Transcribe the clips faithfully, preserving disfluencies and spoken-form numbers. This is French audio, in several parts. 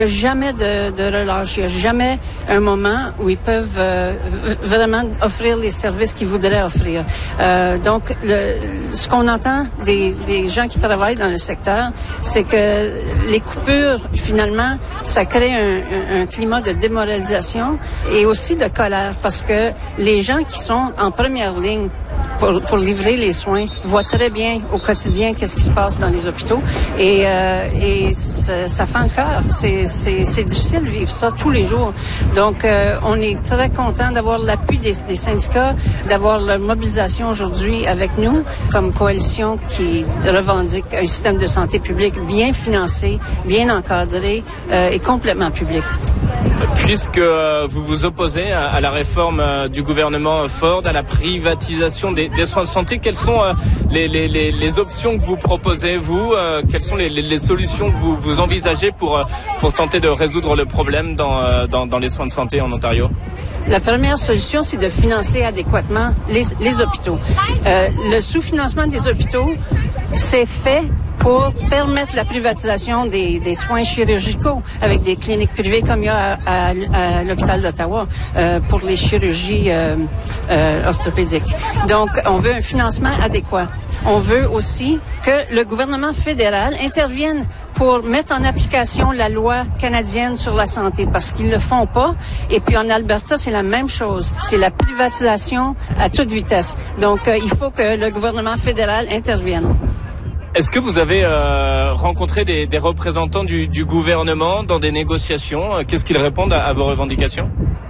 Il n'y a jamais de, de relâche, il n'y a jamais un moment où ils peuvent euh, vraiment offrir les services qu'ils voudraient offrir. Euh, donc, le, ce qu'on entend des, des gens qui travaillent dans le secteur, c'est que les coupures, finalement, ça crée un, un, un climat de démoralisation et aussi de colère parce que les gens qui sont en première ligne Pour, pour livrer les soins, voient très bien au quotidien qu'est-ce qui se passe dans les hôpitaux et, euh, et ça, ça fait le cœur. C'est, c'est, c'est difficile de vivre ça tous les jours. Donc, euh, on est très content d'avoir l'appui des, des syndicats, d'avoir leur mobilisation aujourd'hui avec nous comme coalition qui revendique un système de santé publique bien financé, bien encadré euh, et complètement public. Puisque euh, vous vous opposez à, à la réforme euh, du gouvernement Ford, à la privatisation des, des soins de santé, quelles sont euh, les, les, les, les options que vous proposez, vous euh, Quelles sont les, les, les solutions que vous, vous envisagez pour, euh, pour tenter de résoudre le problème dans, euh, dans, dans les soins de santé en Ontario? La première solution, c'est de financer adéquatement les, les hôpitaux. Euh, le sous-financement des hôpitaux, c'est fait pour permettre la privatisation des, des soins chirurgicaux avec des cliniques privées comme il y a à, à, à l'hôpital d'Ottawa euh, pour les chirurgies euh, euh, orthopédiques. Donc, on veut un financement adéquat. On veut aussi que le gouvernement fédéral intervienne pour mettre en application la loi canadienne sur la santé, parce qu'ils le font pas. Et puis en Alberta, c'est la même chose. C'est la privatisation à toute vitesse. Donc, euh, il faut que le gouvernement fédéral intervienne. Est-ce que vous avez euh, rencontré des, des représentants du, du gouvernement dans des négociations? Qu'est-ce qu'ils répondent à, à vos revendications?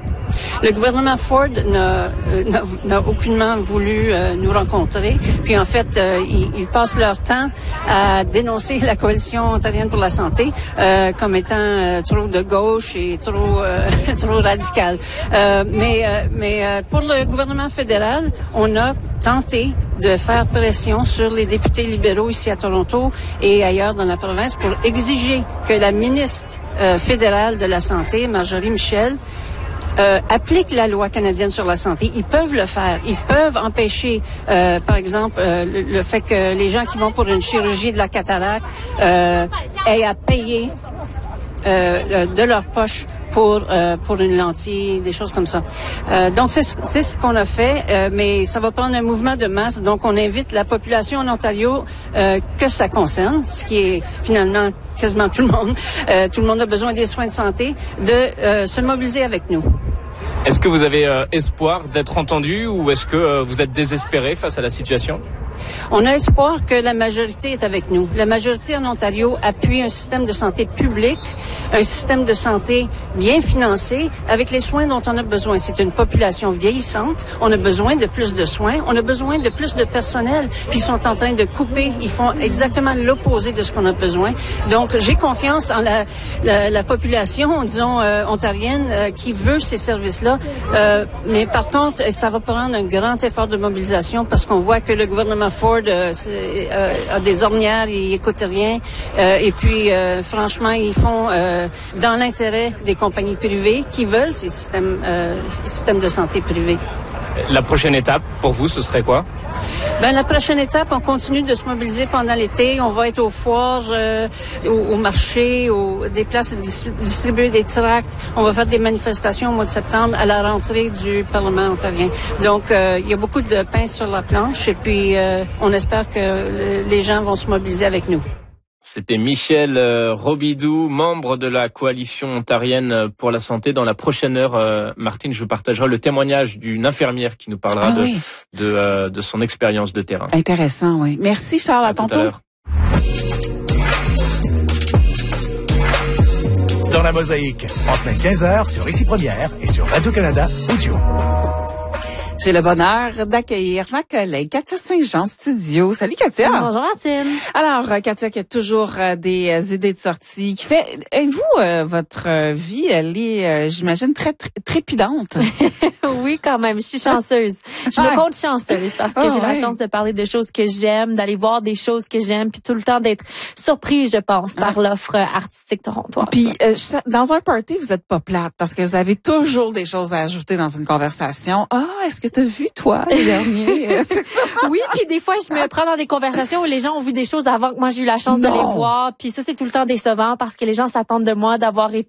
Le gouvernement Ford n'a, n'a, n'a aucunement voulu euh, nous rencontrer. Puis en fait, euh, ils, ils passent leur temps à dénoncer la coalition ontarienne pour la santé euh, comme étant euh, trop de gauche et trop euh, trop radicale. Euh, mais euh, mais euh, pour le gouvernement fédéral, on a tenté de faire pression sur les députés libéraux ici à Toronto et ailleurs dans la province pour exiger que la ministre euh, fédérale de la Santé, Marjorie Michel, Euh, appliquent la loi canadienne sur la santé. Ils peuvent le faire. Ils peuvent empêcher, euh, par exemple, euh, le, le fait que les gens qui vont pour une chirurgie de la cataracte euh, aient à payer euh, de leur poche pour euh, pour une lentille, des choses comme ça. Euh, donc c'est c'est ce qu'on a fait, euh, mais ça va prendre un mouvement de masse. Donc on invite la population en Ontario euh, que ça concerne, ce qui est finalement quasiment tout le monde. Euh, tout le monde a besoin des soins de santé, de euh, se mobiliser avec nous. Est-ce que vous avez euh, espoir d'être entendu ou est-ce que euh, vous êtes désespéré face à la situation? On a espoir que la majorité est avec nous. La majorité en Ontario appuie un système de santé public, un système de santé bien financé, avec les soins dont on a besoin. C'est une population vieillissante. On a besoin de plus de soins. On a besoin de plus de personnel. Puis ils sont en train de couper. Ils font exactement l'opposé de ce qu'on a besoin. Donc, j'ai confiance en la, la, la population, disons, euh, ontarienne euh, qui veut ces services-là. Euh, mais par contre, ça va prendre un grand effort de mobilisation parce qu'on voit que le gouvernement Ford euh, euh, a des ornières, ils écoutent rien. Euh, et puis, euh, franchement, ils font euh, dans l'intérêt des compagnies privées qui veulent ces systèmes, euh, systèmes de santé privés. La prochaine étape, pour vous, ce serait quoi? Ben la prochaine étape, on continue de se mobiliser pendant l'été. On va être aux foires, euh, au, au marché, au, des places distribuer des tracts. On va faire des manifestations au mois de septembre à la rentrée du Parlement ontarien. Donc, euh, il y a beaucoup de pain sur la planche et puis euh, on espère que le, les gens vont se mobiliser avec nous. C'était Michel euh, Robidoux, membre de la coalition ontarienne pour la santé. Dans la prochaine heure, euh, Martine, je partagerai le témoignage d'une infirmière qui nous parlera ah, de, oui. de, euh, de son expérience de terrain. Intéressant, oui. Merci Charles, à, à tantôt. Tout à l'heure. Dans la mosaïque, en semaine quinze heures sur Ici Première et sur Radio-Canada Audio. J'ai le bonheur d'accueillir ma collègue Katia Saint-Jean studio. Salut Katia. Bonjour Martine. Alors Katia qui a toujours euh, des euh, idées de sortie, qui fait et vous euh, votre euh, vie elle est euh, j'imagine très, très trépidante. Oui, quand même, je suis chanceuse. Je me compte chanceuse parce que oh, j'ai ouais. la chance de parler de choses que j'aime, d'aller voir des choses que j'aime puis tout le temps d'être surprise, je pense, par ah. l'offre artistique torontoise. Puis euh, dans un party, vous êtes pas plate parce que vous avez toujours des choses à ajouter dans une conversation. Ah, est-ce que t'as vu, toi, les derniers? Oui, puis des fois, je me prends dans des conversations où les gens ont vu des choses avant que moi j'ai eu la chance non. de les voir. Puis ça, c'est tout le temps décevant parce que les gens s'attendent de moi d'avoir été